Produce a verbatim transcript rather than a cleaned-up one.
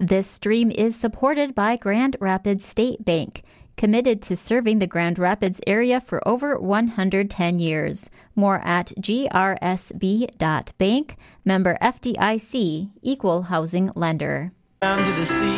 This stream is supported by Grand Rapids State Bank, committed to serving the Grand Rapids area for over one hundred ten years. More at g r s b dot bank, member F D I C, equal housing lender. Down to the sea.